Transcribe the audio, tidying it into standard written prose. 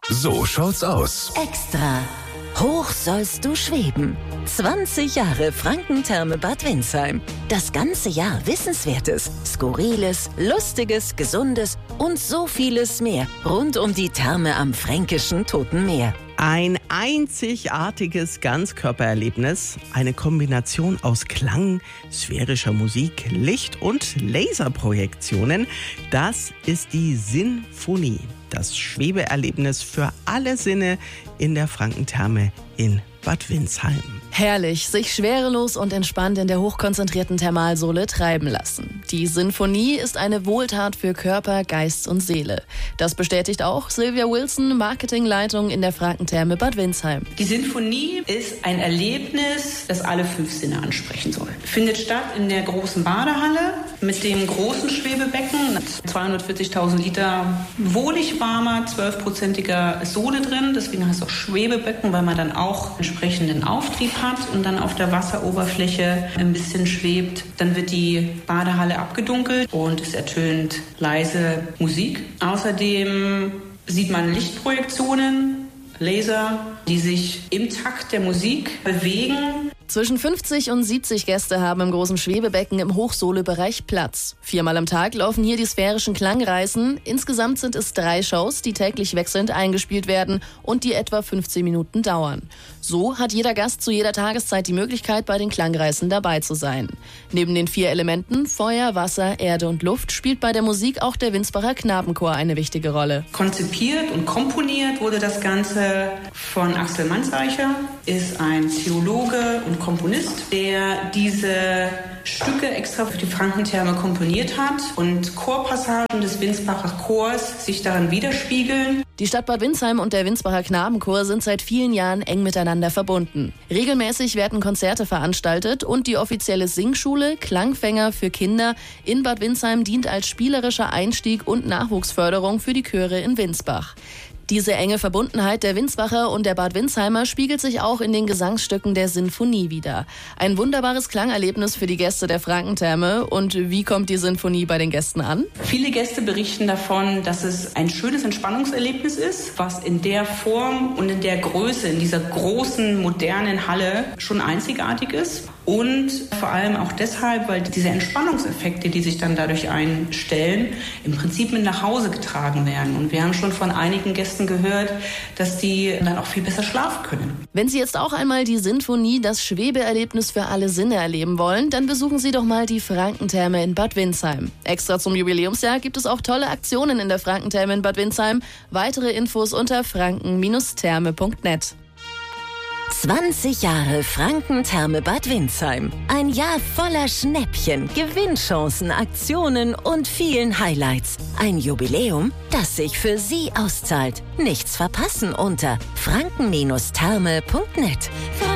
So schaut's aus. Extra. Hoch sollst du schweben. 20 Jahre Frankentherme Bad Windsheim. Das ganze Jahr Wissenswertes, Skurriles, Lustiges, Gesundes und so vieles mehr rund um die Therme am fränkischen Toten Meer. Ein einzigartiges Ganzkörpererlebnis, eine Kombination aus Klang, sphärischer Musik, Licht und Laserprojektionen. Das ist die Sinfonie, das Schwebeerlebnis für alle Sinne in der Frankentherme in Bad Windsheim. Herrlich, sich schwerelos und entspannt in der hochkonzentrierten Thermalsohle treiben lassen. Die Sinfonie ist eine Wohltat für Körper, Geist und Seele. Das bestätigt auch Sylvia Wilson, Marketingleitung in der Frankentherme Bad Windsheim. Die Sinfonie ist ein Erlebnis, das alle 5 Sinne ansprechen soll. Findet statt in der großen Badehalle mit dem großen Schwebebecken. 240.000 Liter wohlig warmer, 12%iger Sohle drin. Deswegen heißt es auch Schwebebecken, weil man dann auch entsprechenden Auftrieb hat und dann auf der Wasseroberfläche ein bisschen schwebt. Dann wird die Badehalle abgedunkelt und es ertönt leise Musik. Außerdem sieht man Lichtprojektionen, Laser, die sich im Takt der Musik bewegen. Zwischen 50 und 70 Gäste haben im großen Schwebebecken im Hochsohlebereich Platz. 4-mal am Tag laufen hier die sphärischen Klangreisen. Insgesamt sind es 3 Shows, die täglich wechselnd eingespielt werden und die etwa 15 Minuten dauern. So hat jeder Gast zu jeder Tageszeit die Möglichkeit, bei den Klangreisen dabei zu sein. Neben den 4 Elementen Feuer, Wasser, Erde und Luft spielt bei der Musik auch der Winsbacher Knabenchor eine wichtige Rolle. Konzipiert und komponiert wurde das Ganze von Axel Manzeicher, ist ein Theologe und Komponist, der diese Stücke extra für die Frankentherme komponiert hat und Chorpassagen des Winsbacher Chors sich darin widerspiegeln. Die Stadt Bad Windsheim und der Winsbacher Knabenchor sind seit vielen Jahren eng miteinander verbunden. Regelmäßig werden Konzerte veranstaltet und die offizielle Singschule Klangfänger für Kinder in Bad Windsheim dient als spielerischer Einstieg und Nachwuchsförderung für die Chöre in Winsbach. Diese enge Verbundenheit der Winsbacher und der Bad Windsheimer spiegelt sich auch in den Gesangsstücken der Sinfonie wider. Ein wunderbares Klangerlebnis für die Gäste der Frankentherme. Und wie kommt die Sinfonie bei den Gästen an? Viele Gäste berichten davon, dass es ein schönes Entspannungserlebnis ist, was in der Form und in der Größe, in dieser großen, modernen Halle schon einzigartig ist. Und vor allem auch deshalb, weil diese Entspannungseffekte, die sich dann dadurch einstellen, im Prinzip mit nach Hause getragen werden. Und wir haben schon von einigen Gästen gehört, dass die dann auch viel besser schlafen können. Wenn Sie jetzt auch einmal die Sinfonie, das Schwebeerlebnis für alle Sinne erleben wollen, dann besuchen Sie doch mal die Frankentherme in Bad Windsheim. Extra zum Jubiläumsjahr gibt es auch tolle Aktionen in der Frankentherme in Bad Windsheim. Weitere Infos unter franken-therme.net. 20 Jahre Frankentherme Bad Windsheim. Ein Jahr voller Schnäppchen, Gewinnchancen, Aktionen und vielen Highlights. Ein Jubiläum, das sich für Sie auszahlt. Nichts verpassen unter franken-therme.net.